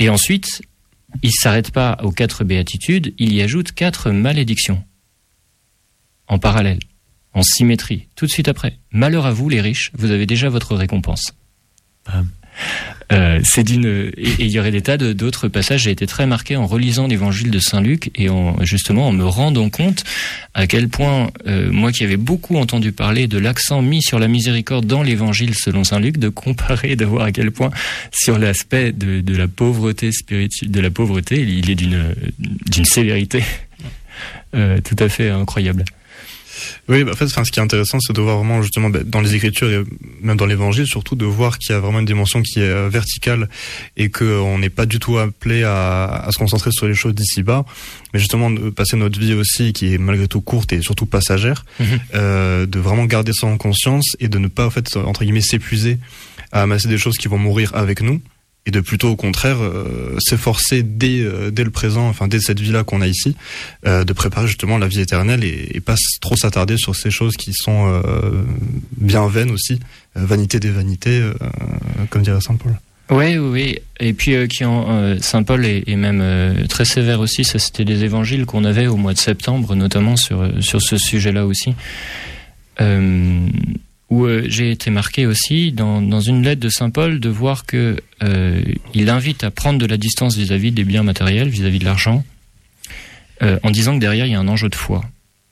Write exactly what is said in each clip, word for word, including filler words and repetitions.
Et ensuite, il ne s'arrête pas aux quatre béatitudes, il y ajoute quatre malédictions. En parallèle, en symétrie, tout de suite après. Malheur à vous les riches, vous avez déjà votre récompense. Ah. Euh, c'est d'une et il y aurait des tas de, d'autres passages. J'ai été très marqué en relisant l'évangile de Saint Luc et en justement en me rendant compte à quel point euh, moi qui avais beaucoup entendu parler de l'accent mis sur la miséricorde dans l'évangile selon Saint Luc, de comparer, de voir à quel point sur l'aspect de, de la pauvreté spirituelle, de la pauvreté, il est d'une d'une sévérité euh, tout à fait incroyable. Oui, bah en fait, enfin, ce qui est intéressant, c'est de voir vraiment justement bah, dans les Écritures et même dans l'Évangile, surtout de voir qu'il y a vraiment une dimension qui est euh, verticale et qu'on n'est pas du tout appelé à, à se concentrer sur les choses d'ici-bas, mais justement de passer notre vie aussi, qui est malgré tout courte et surtout passagère, mmh. euh, de vraiment garder ça en conscience et de ne pas en fait entre guillemets s'épuiser à amasser des choses qui vont mourir avec nous. Et de plutôt au contraire euh, s'efforcer dès euh, dès le présent, enfin dès cette vie-là qu'on a ici, euh, de préparer justement la vie éternelle et, et pas trop s'attarder sur ces choses qui sont euh, bien vaines aussi, euh, vanité des vanités, euh, comme dirait Saint Paul. Oui, oui, oui. Et puis euh, qui en, euh, Saint Paul est, est même euh, très sévère aussi. Ça, c'était des évangiles qu'on avait au mois de septembre, notamment sur sur ce sujet-là aussi. Euh, où euh, j'ai été marqué aussi dans, dans une lettre de Saint Paul de voir que euh, il invite à prendre de la distance vis-à-vis des biens matériels, vis-à-vis de l'argent, euh, en disant que derrière il y a un enjeu de foi.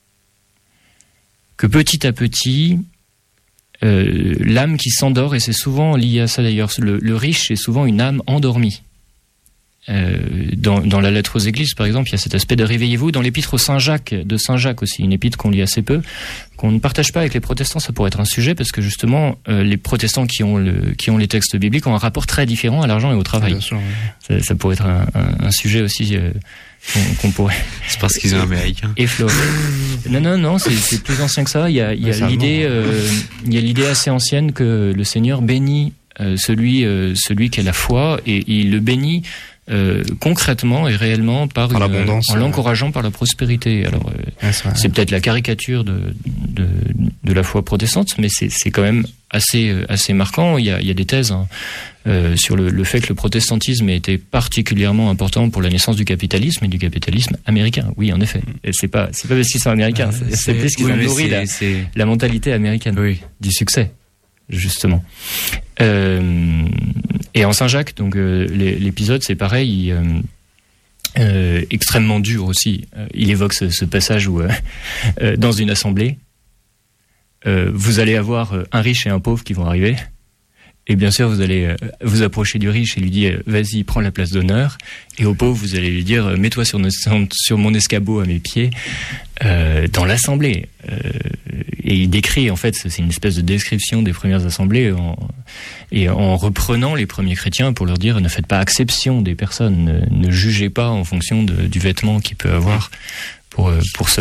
Que petit à petit, euh, l'âme qui s'endort, et c'est souvent lié à ça d'ailleurs, le, le riche est souvent une âme endormie. Euh, dans, dans la lettre aux églises, par exemple, il y a cet aspect de réveillez-vous. Dans l'épître au Saint Jacques, de Saint Jacques aussi, une épître qu'on lit assez peu, qu'on ne partage pas avec les protestants, ça pourrait être un sujet, parce que justement, euh, les protestants qui ont, le, qui ont les textes bibliques ont un rapport très différent à l'argent et au travail. Bien sûr, oui. ça, ça pourrait être un, un, un sujet aussi euh, qu'on, qu'on pourrait... C'est parce qu'ils sont américains. Effleurer. Non, non, non, c'est, c'est plus ancien que ça. Il y a, il y a l'idée, euh, il y a l'idée assez ancienne que le Seigneur bénit euh, celui, euh, celui qui a la foi, et il le bénit Euh, concrètement et réellement par, par une, l'abondance, en l'encourageant ouais. par la prospérité. Alors euh, ouais, c'est, c'est peut-être la caricature de, de, de la foi protestante, mais c'est, c'est quand même assez, assez marquant. Il y a, il y a des thèses hein, euh, sur le, le fait que le protestantisme a été particulièrement important pour la naissance du capitalisme et du capitalisme américain. Oui, en effet. Et c'est pas, c'est pas parce qu'ils sont américains, c'est, c'est, c'est plus qu'ils oui, ont nourri la, la mentalité américaine oui. du succès, justement. Euh, et en Saint-Jacques, donc euh, l'épisode c'est pareil, il, euh, euh, extrêmement dur aussi. Euh, il évoque ce, ce passage où, euh, euh, dans une assemblée, euh, vous allez avoir un riche et un pauvre qui vont arriver. Et bien sûr, vous allez euh, vous approcher du riche et lui dire « Vas-y, prends la place d'honneur ». Et au pauvre, vous allez lui dire « Mets-toi sur, nos, sur mon escabeau à mes pieds euh, dans l'assemblée euh, ». Et il décrit, en fait, c'est une espèce de description des premières assemblées en, et en reprenant les premiers chrétiens pour leur dire « Ne faites pas exception des personnes, ne, ne jugez pas en fonction de, du vêtement qu'il peut avoir pour, pour cela ».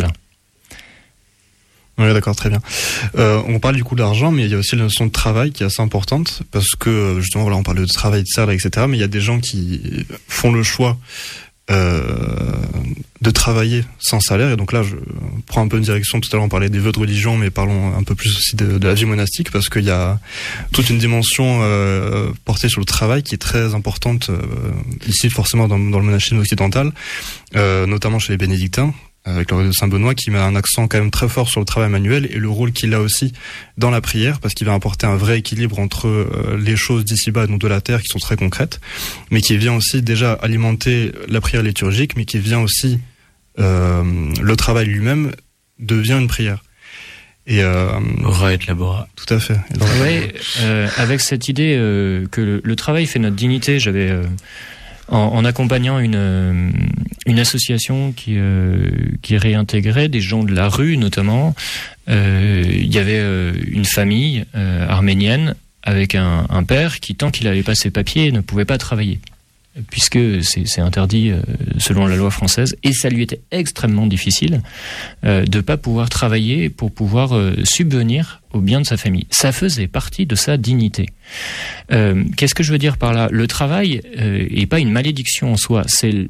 Oui, d'accord, très bien. Euh, on parle du coup d'argent, mais il y a aussi la notion de travail qui est assez importante, parce que justement, voilà, on parle de travail, de salaire, et cetera. Mais il y a des gens qui font le choix euh, de travailler sans salaire. Et donc là, je prends un peu une direction. Tout à l'heure, on parlait des vœux de religion, mais parlons un peu plus aussi de, de la vie monastique, parce qu'il y a toute une dimension euh, portée sur le travail qui est très importante euh, ici, forcément, dans, dans le monachisme occidental, euh, notamment chez les bénédictins, avec le de Saint-Benoît, qui met un accent quand même très fort sur le travail manuel et le rôle qu'il a aussi dans la prière, parce qu'il va apporter un vrai équilibre entre euh, les choses d'ici-bas, donc de la terre, qui sont très concrètes, mais qui vient aussi déjà alimenter la prière liturgique, mais qui vient aussi, euh, le travail lui-même devient une prière. Et euh, Ora et labora. Tout à fait. Oui, euh, avec cette idée euh, que le, le travail fait notre dignité, j'avais... Euh, En, en accompagnant une, une association qui, euh, qui réintégrait des gens de la rue, notamment, euh, il y avait euh, une famille euh, arménienne avec un, un père qui, tant qu'il n'avait pas ses papiers, ne pouvait pas travailler, puisque c'est, c'est interdit euh, selon la loi française, et ça lui était extrêmement difficile euh, de ne pas pouvoir travailler pour pouvoir euh, subvenir au bien de sa famille. Ça faisait partie de sa dignité. Euh, qu'est-ce que je veux dire par là ? Le travail euh, est pas une malédiction en soi, c'est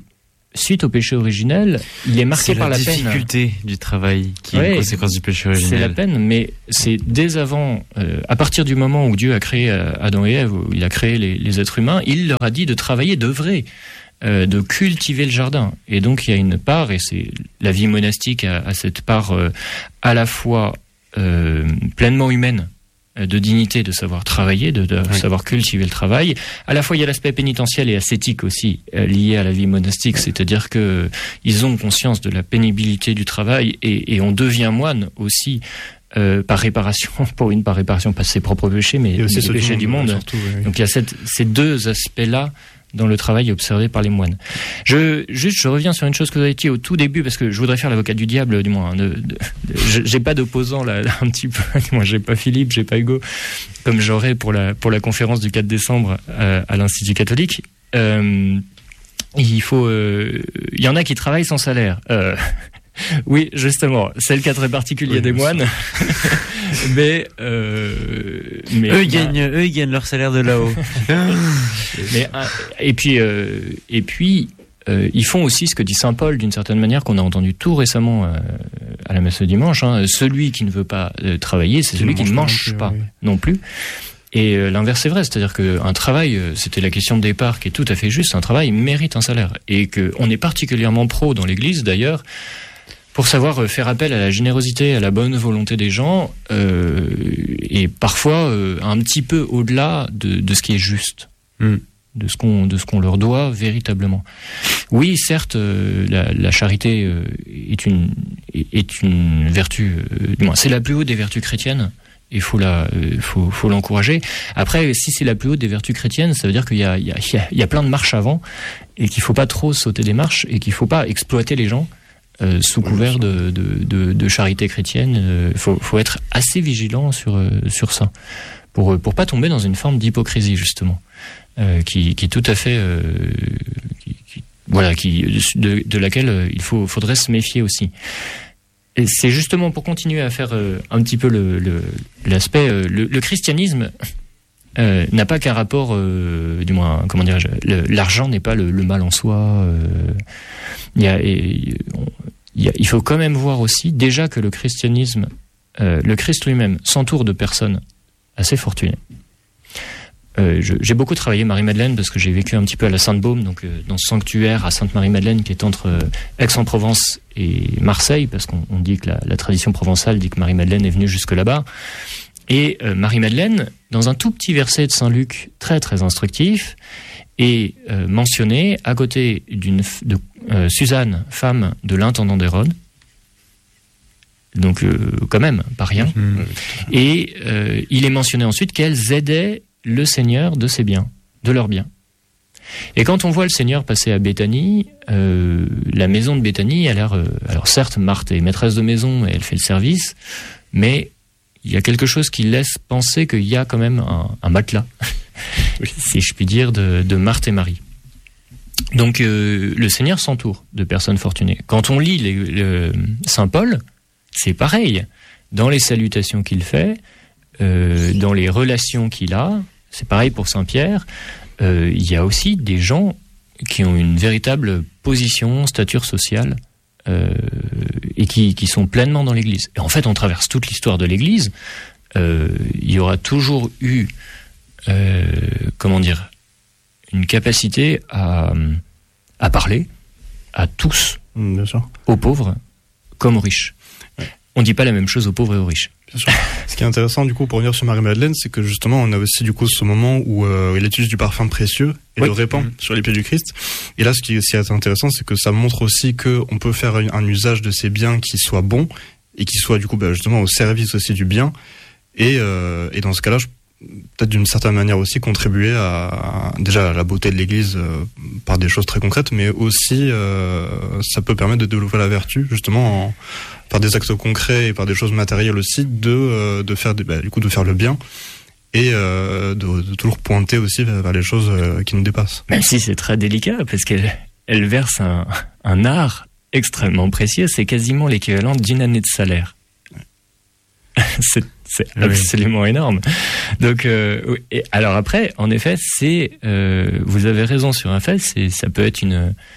suite au péché originel, il est marqué par la, la peine. C'est la difficulté du travail qui ouais, est une conséquence du péché originel. C'est la peine, mais c'est dès avant, euh, à partir du moment où Dieu a créé Adam et Ève, où il a créé les, les êtres humains, il leur a dit de travailler, d'œuvrer, euh, de cultiver le jardin. Et donc il y a une part, et c'est la vie monastique a, a cette part euh, à la fois euh, pleinement humaine, de dignité, de savoir travailler, de, de oui. savoir cultiver le travail. À la fois, il y a l'aspect pénitentiel et ascétique aussi euh, lié à la vie monastique, c'est-à-dire que euh, ils ont conscience de la pénibilité du travail et, et on devient moine aussi euh, par réparation, pour une par réparation, pas ses propres péchés, mais les péchés du monde. Surtout, oui. Donc il y a cette, ces deux aspects-là dans le travail observé par les moines. Je, juste, je reviens sur une chose que vous avez dit au tout début, parce que je voudrais faire l'avocat du diable, du moins. Hein, de, de, de, j'ai pas d'opposant là, là, un petit peu. Moi, j'ai pas Philippe, j'ai pas Hugo, comme j'aurais pour la pour la conférence du quatre décembre euh, à l'Institut catholique. Euh, il faut, il euh, y en a qui travaillent sans salaire. Euh, Oui, justement, c'est le cas très particulier oui, des moines. mais, euh, mais eux, ils bah, gagnent, eux, ils gagnent leur salaire de là-haut. mais et puis, euh, et puis, euh, ils font aussi ce que dit saint Paul, d'une certaine manière, qu'on a entendu tout récemment euh, à la messe le dimanche. Hein. Celui qui ne veut pas euh, travailler, c'est celui qui ne mange pas oui. non plus. Et euh, l'inverse est vrai, c'est-à-dire qu'un travail, euh, c'était la question de départ qui est tout à fait juste, un travail mérite un salaire. Et qu'on est particulièrement pro dans l'Église, d'ailleurs, pour savoir faire appel à la générosité, à la bonne volonté des gens, euh, et parfois euh, un petit peu au-delà de, de ce qui est juste, mm. de ce qu'on de ce qu'on leur doit véritablement. Oui, certes, euh, la, la charité euh, est une est une vertu, euh, du moins c'est la plus haute des vertus chrétiennes. Il faut la, euh, faut, faut l'encourager. Après, si c'est la plus haute des vertus chrétiennes, ça veut dire qu'il y a, il y a, il y a plein de marches avant, et qu'il faut pas trop sauter des marches, et qu'il faut pas exploiter les gens. Euh, sous couvert de, de, de, de charité chrétienne, il euh, faut, faut être assez vigilant sur, euh, sur ça, pour pour pas tomber dans une forme d'hypocrisie justement, euh, qui, qui est tout à fait, euh, qui, qui, voilà, qui de, de laquelle euh, il faut faudrait se méfier aussi. Et c'est justement pour continuer à faire euh, un petit peu le, le l'aspect, euh, le, le christianisme euh, n'a pas qu'un rapport, euh, du moins, comment dirais-je, le, l'argent n'est pas le, le mal en soi. Euh, il y a, et, on, il, y a, il faut quand même voir aussi déjà que le christianisme, euh, le Christ lui-même s'entoure de personnes assez fortunées. Euh, je, j'ai beaucoup travaillé Marie-Madeleine parce que j'ai vécu un petit peu à la Sainte-Baume, donc euh, dans ce sanctuaire à Sainte-Marie-Madeleine qui est entre euh, Aix-en-Provence et Marseille, parce qu'on on dit que la, la tradition provençale dit que Marie-Madeleine est venue jusque là-bas. Et euh, Marie-Madeleine, dans un tout petit verset de Saint-Luc très très instructif, est euh, mentionnée à côté d'une de euh, Suzanne, femme de l'intendant d'Hérode. Donc euh, quand même, pas rien. Mmh. Et euh, il est mentionné ensuite qu'elles aidaient le Seigneur de ses biens, de leurs biens. Et quand on voit le Seigneur passer à Béthanie, euh, la maison de Béthanie a l'air... Euh, alors certes, Marthe est maîtresse de maison et elle fait le service, mais il y a quelque chose qui laisse penser qu'il y a quand même un, un matelas, oui. si je puis dire, de, de Marthe et Marie. Donc euh, le Seigneur s'entoure de personnes fortunées. Quand on lit les, le, Saint Paul, c'est pareil. Dans les salutations qu'il fait, euh, dans les relations qu'il a, c'est pareil pour Saint Pierre, euh, il y a aussi des gens qui ont une véritable position, stature sociale, Euh, et qui, qui sont pleinement dans l'Église. Et en fait, on traverse toute l'histoire de l'Église. Euh, il y aura toujours eu, euh, comment dire, une capacité à, à parler à tous, bien sûr, aux pauvres comme aux riches. Ouais. On ne dit pas la même chose aux pauvres et aux riches. Bien sûr. Ce qui est intéressant, du coup, pour revenir sur Marie-Madeleine, c'est que justement, on a aussi, du coup, ce moment où euh, elle utilise du parfum précieux et oui. le répand mmh. sur les pieds du Christ. Et là, ce qui est aussi intéressant, c'est que ça montre aussi qu'on peut faire un, un usage de ces biens qui soit bon et qui soit, du coup, bah, justement, au service aussi du bien. Et, euh, et dans ce cas-là, je, peut-être d'une certaine manière aussi contribuer à, à déjà à la beauté de l'Église euh, par des choses très concrètes, mais aussi euh, ça peut permettre de développer la vertu, justement, en, par des actes concrets et par des choses matérielles aussi, de euh, de faire des, bah, du coup de faire le bien et euh, de, de toujours pointer aussi vers, vers les choses euh, qui nous dépassent. Même si c'est très délicat, parce qu'elle elle verse un, un art extrêmement précieux, c'est quasiment l'équivalent d'une année de salaire. Ouais. c'est c'est oui. absolument énorme. Donc, euh, et alors après, en effet, c'est, euh, vous avez raison sur un fait, c'est, ça peut être une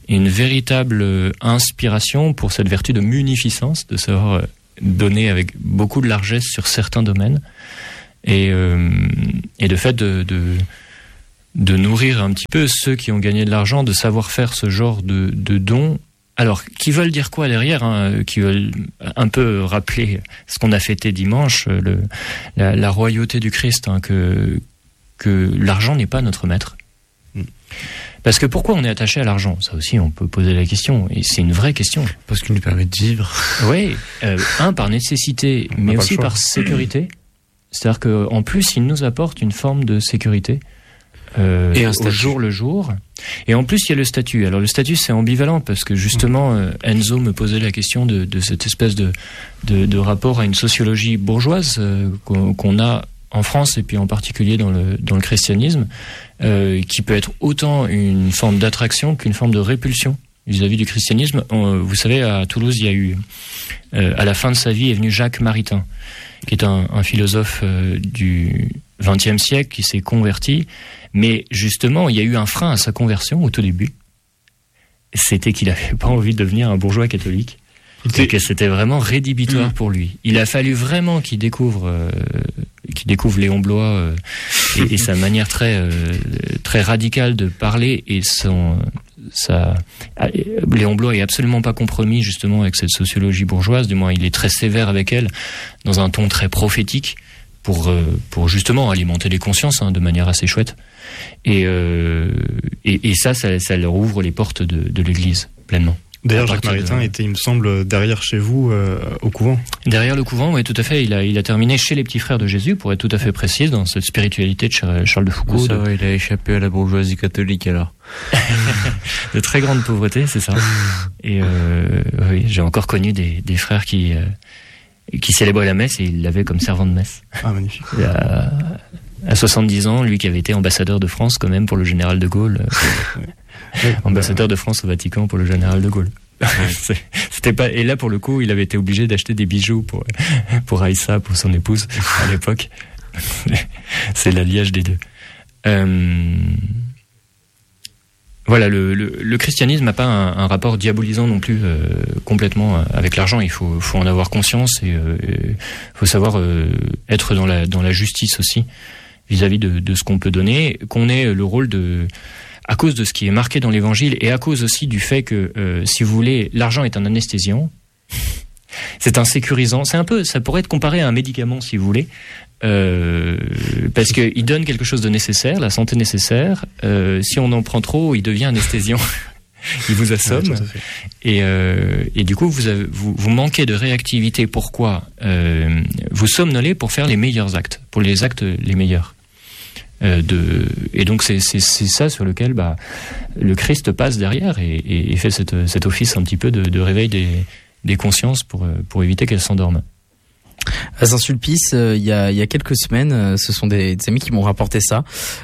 et une véritable inspiration pour cette vertu de munificence, de savoir donner avec beaucoup de largesse sur certains domaines, et, euh, et de fait de, de, de nourrir un petit peu ceux qui ont gagné de l'argent, de savoir faire ce genre de, de dons. Alors, qui veulent dire quoi derrière, hein, qui veulent un peu rappeler ce qu'on a fêté dimanche, le, la, la royauté du Christ, hein, que, que l'argent n'est pas notre maître. Parce que pourquoi on est attaché à l'argent ? Ça aussi, on peut poser la question, et c'est une vraie question. Parce qu'il nous permet de vivre. Oui, euh, un, par nécessité, mais aussi par sécurité. C'est-à-dire qu'en plus, il nous apporte une forme de sécurité. Euh, et un statut. Au jour le jour. Et en plus, il y a le statut. Alors le statut, c'est ambivalent parce que justement, euh, Enzo me posait la question de, de cette espèce de, de, de rapport à une sociologie bourgeoise euh, qu'on, qu'on a en France et puis en particulier dans le, dans le christianisme, euh, qui peut être autant une forme d'attraction qu'une forme de répulsion vis-à-vis du christianisme. On, vous savez, à Toulouse, il y a eu, euh, à la fin de sa vie, est venu Jacques Maritain, qui est un, un philosophe euh, du vingtième siècle qui s'est converti. Mais justement, il y a eu un frein à sa conversion au tout début. C'était qu'il n'avait pas envie de devenir un bourgeois catholique. Et que c'était vraiment rédhibitoire mmh. pour lui. Il a fallu vraiment qu'il découvre, euh, qu'il découvre Léon Bloy euh, et, et sa manière très, euh, très radicale de parler. Et son, sa, Léon Bloy est absolument pas compromis justement avec cette sociologie bourgeoise. Du moins, il est très sévère avec elle, dans un ton très prophétique, pour, euh, pour justement alimenter les consciences hein, de manière assez chouette. Et, euh, et, et ça, ça, ça leur ouvre les portes de, de l'Église pleinement. D'ailleurs, Jacques Maritain de... était, il me semble, derrière chez vous, euh, au couvent. Derrière le couvent, oui, tout à fait. Il a, il a terminé chez les Petits Frères de Jésus, pour être tout à fait précis, dans cette spiritualité de Charles de Foucauld. Ça va, il a échappé à la bourgeoisie catholique, alors. De très grande pauvreté, c'est ça. Et euh, oui, j'ai encore connu des, des frères qui, euh, qui célébraient la messe et ils l'avaient comme servant de messe. Ah, magnifique. À, à soixante-dix ans, lui qui avait été ambassadeur de France, quand même, pour le général de Gaulle. Euh, ambassadeur de France au Vatican pour le général de Gaulle. C'était pas, et là pour le coup il avait été obligé d'acheter des bijoux pour pour Aïssa, pour son épouse à l'époque. C'est l'alliage des deux. Euh, voilà, le, le, le christianisme n'a pas un, un rapport diabolisant non plus euh, complètement avec l'argent. Il faut, faut en avoir conscience et il euh, faut savoir euh, être dans la dans la justice aussi vis-à-vis de, de ce qu'on peut donner, qu'on ait le rôle de, à cause de ce qui est marqué dans l'Évangile et à cause aussi du fait que, euh, si vous voulez, l'argent est un anesthésiant, c'est un sécurisant, c'est un peu, ça pourrait être comparé à un médicament si vous voulez, euh, parce qu'il donne quelque chose de nécessaire, la santé nécessaire, euh, si on en prend trop, il devient anesthésiant. Il vous assomme, ouais, et, euh, et du coup vous, avez, vous, vous manquez de réactivité. Pourquoi euh, vous somnolez pour faire les meilleurs actes, pour les actes les meilleurs. Euh, de, et donc c'est, c'est, c'est ça sur lequel bah, le Christ passe derrière et, et, et fait cette, cet office un petit peu de, de réveil des, des consciences pour, pour éviter qu'elles s'endorment. À Saint-Sulpice, il euh, y, a, y a quelques semaines, euh, ce sont des, des amis qui m'ont rapporté ça.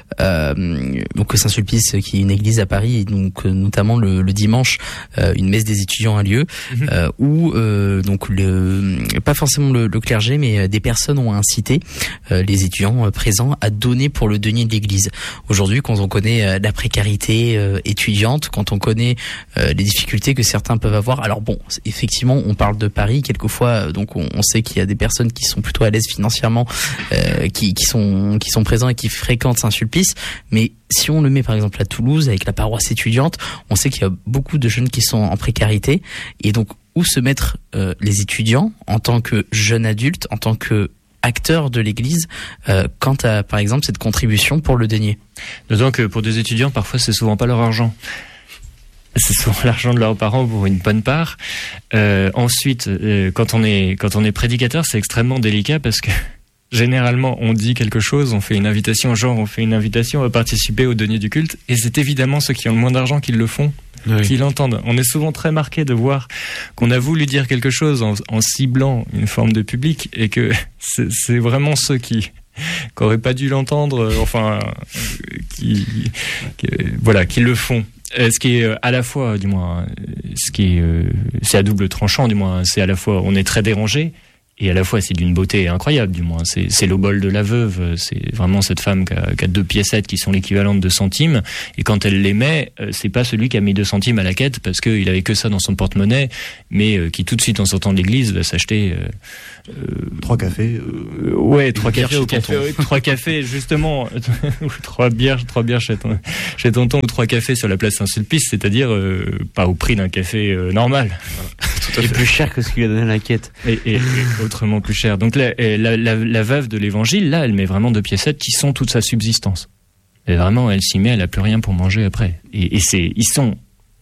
Euh, donc Saint-Sulpice, qui est une église à Paris, et donc euh, notamment le, le dimanche, euh, une messe des étudiants a lieu, mmh. euh, où euh, donc le, pas forcément le, le clergé, mais des personnes ont incité euh, les étudiants présents à donner pour le denier de l'église. Aujourd'hui, quand on connaît euh, la précarité euh, étudiante, quand on connaît euh, les difficultés que certains peuvent avoir, alors bon, effectivement, on parle de Paris, quelquefois, donc on, on sait qu'il y a des personnes qui sont plutôt à l'aise financièrement, euh, qui, qui sont qui sont présents et qui fréquentent Saint-Sulpice. Mais si on le met par exemple à Toulouse avec la paroisse étudiante, on sait qu'il y a beaucoup de jeunes qui sont en précarité. Et donc, où se mettre euh, les étudiants en tant que jeunes adultes, en tant que acteurs de l'Église, euh, quant à par exemple cette contribution pour le denier. D'autant que pour des étudiants, parfois c'est souvent pas leur argent. C'est souvent l'argent de leurs parents pour une bonne part. Euh, ensuite, euh, quand on est quand on est prédicateur, c'est extrêmement délicat parce que généralement on dit quelque chose, on fait une invitation, genre on fait une invitation à participer au denier du culte, et c'est évidemment ceux qui ont le moins d'argent qui le font, oui. qui l'entendent. On est souvent très marqué de voir qu'on a voulu dire quelque chose en, en ciblant une forme de public et que c'est, c'est vraiment ceux qui qui auraient pas dû l'entendre, euh, enfin, euh, qui, qui voilà, qui le font. Ce qui est à la fois, du moins, ce qui est, c'est à double tranchant, du moins, c'est à la fois, on est très dérangé, Et à la fois, c'est d'une beauté incroyable, du moins. C'est, c'est l'obole de la veuve. C'est vraiment cette femme qui a, qui a deux piécettes qui sont l'équivalent de deux centimes. Et quand elle les met, c'est pas celui qui a mis deux centimes à la quête parce qu'il avait que ça dans son porte-monnaie, mais qui tout de suite, en sortant de l'église, va s'acheter euh, trois cafés. Euh, ouais, trois cafés au café. Ouais, trois cafés, justement. trois bières, trois bières chez, ton, chez tonton ou trois cafés sur la place Saint-Sulpice, c'est-à-dire euh, pas au prix d'un café euh, normal. Voilà. Et plus cher que ce qu'il a donné à la quête. Et, et, et autrement plus cher. Donc la, la, la, la veuve de l'évangile, là, elle met vraiment deux piécettes qui sont toute sa subsistance. Et vraiment, elle s'y met, elle a plus rien pour manger après. Et, et c'est, ils sont,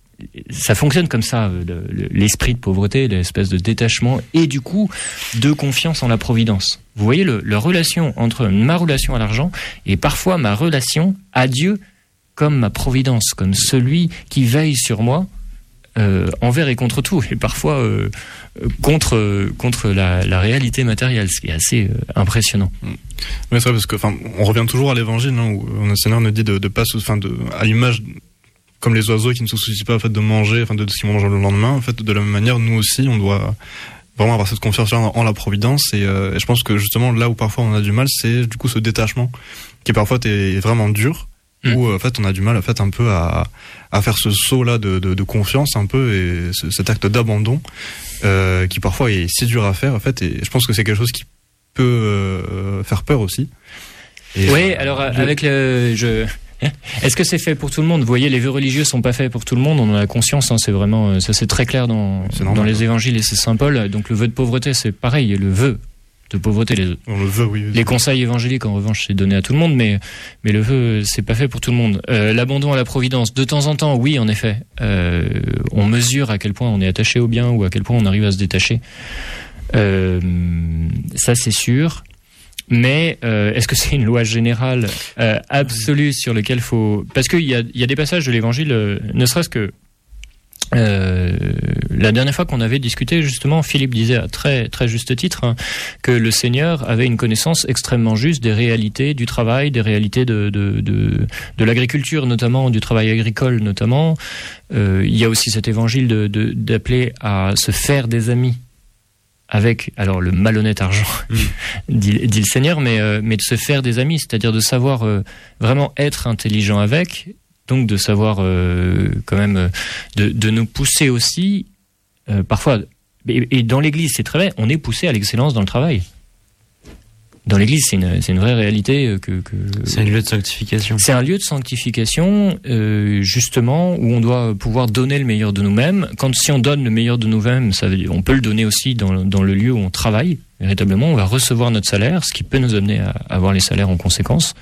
ça fonctionne comme ça, le, le, l'esprit de pauvreté, l'espèce de détachement et du coup de confiance en la providence. Vous voyez le, la relation entre ma relation à l'argent et parfois ma relation à Dieu comme ma providence, comme celui qui veille sur moi. Euh, envers et contre tout, et parfois euh, contre euh, contre la, la réalité matérielle, ce qui est assez euh, impressionnant. Oui, c'est vrai parce que, enfin, on revient toujours à l'Évangile, hein, où le Seigneur nous dit de, de pas, enfin, de, à l'image comme les oiseaux qui ne se soucient pas en fait de manger, enfin, de, de ce qu'ils vont manger le lendemain. En fait, de la même manière, nous aussi, on doit vraiment avoir cette confiance en, en la providence. Et, euh, et je pense que justement, là où parfois on a du mal, c'est du coup ce détachement qui parfois est vraiment dur. Mmh. Où en fait on a du mal en fait un peu à à faire ce saut là de de, de confiance un peu et ce, cet acte d'abandon euh, qui parfois est si dur à faire en fait, et je pense que c'est quelque chose qui peut euh, faire peur aussi. Et oui, euh, alors je... avec le je est-ce que c'est fait pour tout le monde? Vous voyez, les vœux religieux sont pas faits pour tout le monde, on en a conscience, hein, c'est vraiment ça, c'est très clair dans dans les évangiles, et c'est Saint Paul. Donc le vœu de pauvreté, c'est pareil, le vœu de pauvreté. Les, on le veut, oui, oui. Les conseils évangéliques, en revanche, c'est donné à tout le monde, mais, mais le vœu, c'est pas fait pour tout le monde. Euh, l'abandon à la providence, de temps en temps, oui, en effet. Euh, on mesure à quel point on est attaché au bien ou à quel point on arrive à se détacher. Euh, ça, c'est sûr. Mais euh, est-ce que c'est une loi générale euh, absolue sur laquelle faut... Parce qu'il y a, y a des passages de l'Évangile, euh, ne serait-ce que... Euh, la dernière fois qu'on avait discuté, justement, Philippe disait à très très juste titre, hein, que le Seigneur avait une connaissance extrêmement juste des réalités du travail, des réalités de de de, de l'agriculture notamment, du travail agricole notamment. Euh, il y a aussi cet évangile de, de d'appeler à se faire des amis avec alors le malhonnête argent, mmh. dit, dit le Seigneur, mais euh, mais de se faire des amis, c'est-à-dire de savoir euh, vraiment être intelligent avec. Donc de savoir euh, quand même euh, de, de nous pousser aussi euh, parfois, et, et dans l'Église c'est très vrai, on est poussé à l'excellence dans le travail. Dans l'Église c'est une, c'est une vraie réalité que, que c'est un lieu de sanctification. C'est un lieu de sanctification euh, justement où on doit pouvoir donner le meilleur de nous-mêmes. Quand si on donne le meilleur de nous-mêmes, ça veut dire, on peut le donner aussi dans, dans le lieu où on travaille. Véritablement, on va recevoir notre salaire, ce qui peut nous amener à avoir les salaires en conséquence.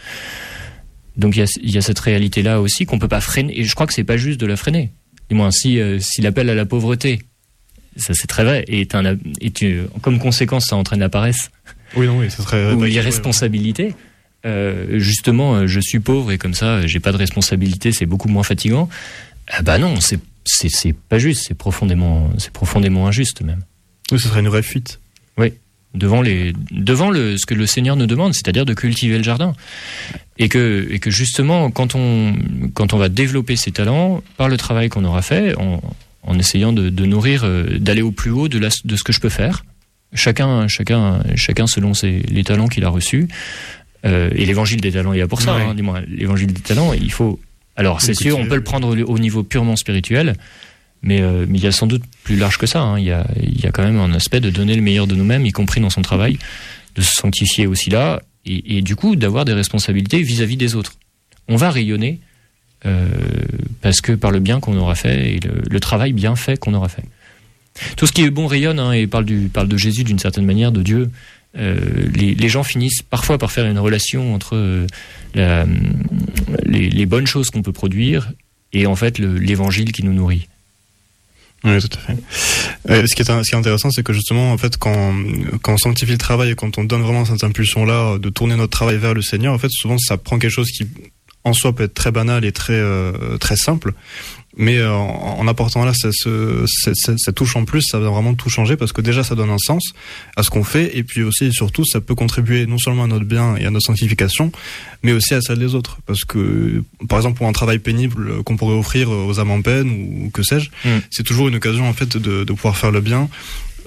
Donc il y a, il y a cette réalité-là aussi qu'on peut pas freiner. Et je crois que c'est pas juste de la freiner. Du moins, si, euh, si l'appel à la pauvreté, ça c'est très vrai, et, un, et tu, comme conséquence, ça entraîne la paresse. Oui, non, oui, ça serait. Ou l'irresponsabilité. Euh, justement, je suis pauvre et comme ça, j'ai pas de responsabilité, c'est beaucoup moins fatigant. Ah bah non, c'est, c'est, c'est pas juste, c'est profondément, c'est profondément injuste même. Oui, ce serait une vraie fuite. Oui. Devant les, devant le, ce que le Seigneur nous demande, c'est-à-dire de cultiver le jardin. Et que, et que justement, quand on, quand on va développer ses talents, par le travail qu'on aura fait, en, en essayant de, de nourrir, euh, d'aller au plus haut de, la, de ce que je peux faire, chacun, chacun, chacun selon ses, les talents qu'il a reçus, euh, et l'évangile des talents, il y a pour ça, ouais. hein, dis-moi, l'évangile des talents, il faut, alors c'est sûr, on peut le prendre au niveau purement spirituel, mais, euh, mais il y a sans doute plus large que ça, hein. il y a, il y a quand même un aspect de donner le meilleur de nous-mêmes, y compris dans son travail, de se sanctifier aussi là, et, et du coup d'avoir des responsabilités vis-à-vis des autres. On va rayonner euh, parce que par le bien qu'on aura fait et le, le travail bien fait qu'on aura fait. Tout ce qui est bon rayonne, hein, et parle, du, parle de Jésus d'une certaine manière, de Dieu. Euh, les, les gens finissent parfois par faire une relation entre euh, la, les, les bonnes choses qu'on peut produire et en fait le, l'évangile qui nous nourrit. Oui, tout à fait. Euh, ce, qui est, ce qui est intéressant, c'est que justement, en fait, quand, quand on sanctifie le travail et quand on donne vraiment cette impulsion-là de tourner notre travail vers le Seigneur, en fait, souvent, ça prend quelque chose qui, en soi, peut être très banal et très, euh, très simple. Mais euh, en, en apportant là cette, cette, cette touche en plus, ça va vraiment tout changer parce que déjà ça donne un sens à ce qu'on fait et puis aussi et surtout ça peut contribuer non seulement à notre bien et à notre sanctification, mais aussi à celle des autres. Parce que par exemple pour un travail pénible qu'on pourrait offrir aux âmes en peine ou que sais-je, mmh. c'est toujours une occasion en fait de, de pouvoir faire le bien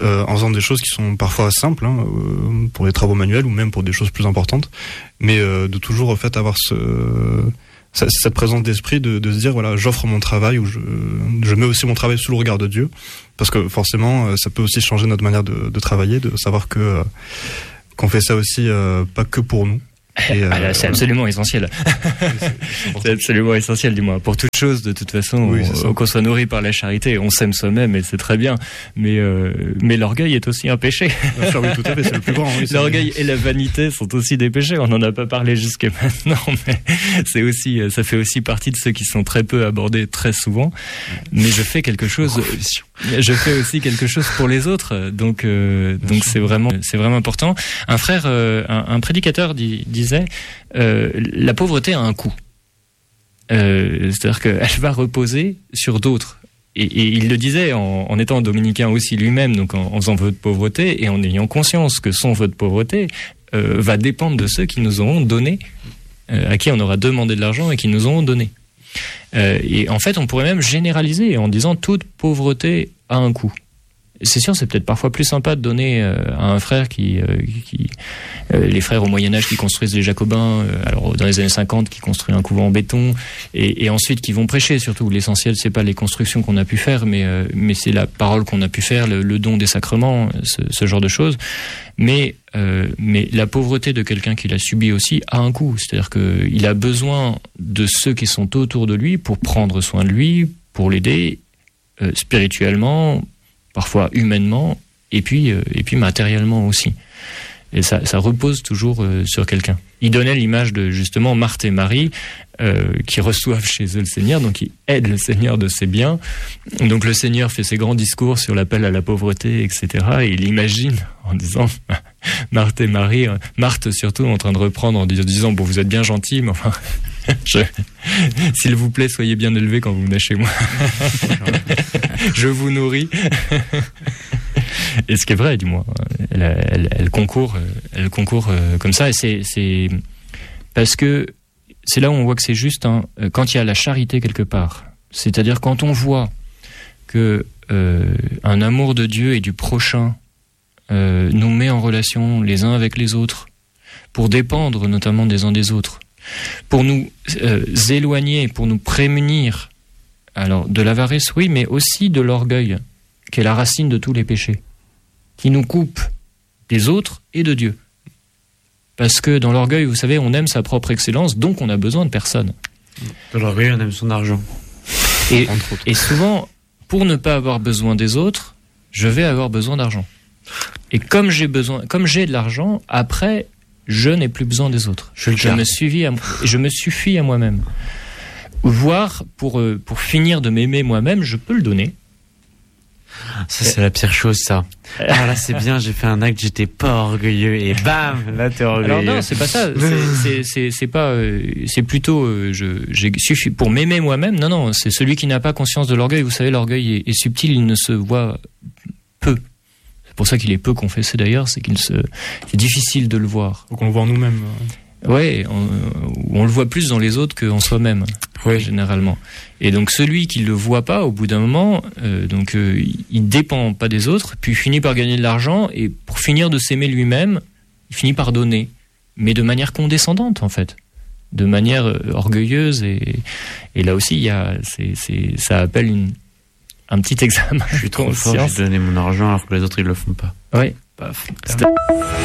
euh, en faisant des choses qui sont parfois simples, hein, euh, pour les travaux manuels ou même pour des choses plus importantes, mais euh, de toujours en fait avoir ce, cette présence d'esprit de, de se dire voilà, j'offre mon travail ou je, je mets aussi mon travail sous le regard de Dieu, parce que forcément ça peut aussi changer notre manière de, de travailler, de savoir que euh, qu'on fait ça aussi euh, pas que pour nous. Et, euh, ah là, c'est voilà. absolument essentiel. c'est, c'est absolument essentiel, dis-moi. Pour toute chose, de toute façon, oui, on, qu'on soit nourri par la charité, on s'aime soi-même et c'est très bien. Mais euh, mais l'orgueil est aussi un péché. Bien sûr, oui, tout à fait, c'est le plus grand. Oui, l'orgueil et la vanité sont aussi des péchés. On n'en a pas parlé jusqu'à maintenant, mais c'est aussi, ça fait aussi partie de ceux qui sont très peu abordés très souvent. Mais je fais quelque chose. Je fais aussi quelque chose pour les autres. Donc euh, donc c'est vraiment c'est vraiment important. Un frère, euh, un, un prédicateur dit, disait euh, la pauvreté a un coût. Euh, c'est-à-dire qu'elle va reposer sur d'autres. Et, et il le disait en, en étant dominicain aussi lui-même, donc en, en faisant vœu de pauvreté et en ayant conscience que son vœu de pauvreté euh, va dépendre de ceux qui nous auront donné, euh, à qui on aura demandé de l'argent et qui nous auront donné. Euh, et en fait, on pourrait même généraliser en disant toute pauvreté a un coût. C'est sûr, c'est peut-être parfois plus sympa de donner euh, à un frère qui, euh, qui euh, les frères au Moyen-Âge qui construisent les Jacobins, euh, alors dans les années cinquante qui construisent un couvent en béton, et, et ensuite qui vont prêcher. Surtout, l'essentiel c'est pas les constructions qu'on a pu faire, mais euh, mais c'est la parole qu'on a pu faire, le, le don des sacrements, ce, ce genre de choses. Mais euh, mais la pauvreté de quelqu'un qui l'a subi aussi a un coût. C'est-à-dire que il a besoin de ceux qui sont autour de lui pour prendre soin de lui, pour l'aider euh, spirituellement, parfois humainement, et puis euh, et puis matériellement aussi. Et ça, ça repose toujours euh, sur quelqu'un. Il donnait l'image de justement Marthe et Marie euh, qui reçoivent chez eux le Seigneur, donc ils aident le Seigneur de ses biens. Donc le Seigneur fait ses grands discours sur l'appel à la pauvreté, et cetera. Et il imagine en disant Marthe et Marie, euh, Marthe surtout en train de reprendre en disant bon vous êtes bien gentils, mais enfin je, s'il vous plaît soyez bien élevés quand vous venez chez moi. Je vous nourris. Et ce qui est vrai, dis-moi, elle, elle, elle concourt, elle concourt euh, comme ça, et c'est, c'est parce que c'est là où on voit que c'est juste, hein, quand il y a la charité quelque part, c'est-à-dire quand on voit que euh, un amour de Dieu et du prochain euh, nous met en relation les uns avec les autres, pour dépendre notamment des uns des autres, pour nous euh, éloigner, pour nous prémunir, alors de l'avarice, oui, mais aussi de l'orgueil, qui est la racine de tous les péchés, qui nous coupe des autres et de Dieu. Parce que dans l'orgueil, vous savez, on aime sa propre excellence, donc on a besoin de personne. Dans l'orgueil, on aime son argent. Et, et souvent, pour ne pas avoir besoin des autres, je vais avoir besoin d'argent. Et comme j'ai besoin, comme j'ai de l'argent, après, je n'ai plus besoin des autres. Je, je, me, suffis à, je me suffis à moi-même. Voire, pour, pour finir de m'aimer moi-même, je peux le donner. Ça, c'est la pire chose, ça. Alors là, c'est bien, j'ai fait un acte, j'étais pas orgueilleux, et bam, là, t'es orgueilleux. Alors non, c'est pas ça. C'est, c'est, c'est, c'est pas, euh, c'est plutôt, euh, je, j'ai suffi pour m'aimer moi-même. Non, non, c'est celui qui n'a pas conscience de l'orgueil. Vous savez, l'orgueil est, est subtil, il ne se voit peu. C'est pour ça qu'il est peu confessé d'ailleurs, c'est qu'il se, c'est difficile de le voir. Donc on le voit en nous-mêmes. Ouais, on, on le voit plus dans les autres qu'en soi-même, oui. Généralement. Et donc celui qui le voit pas, au bout d'un moment, euh, donc euh, il dépend pas des autres, puis il finit par gagner de l'argent, et pour finir de s'aimer lui-même, il finit par donner, mais de manière condescendante en fait, de manière euh, orgueilleuse, et, et là aussi il y a, c'est, c'est, ça appelle une, un petit examen. Je suis trop fort, j'ai donné mon argent alors que les autres ils le font pas. Oui. Paf.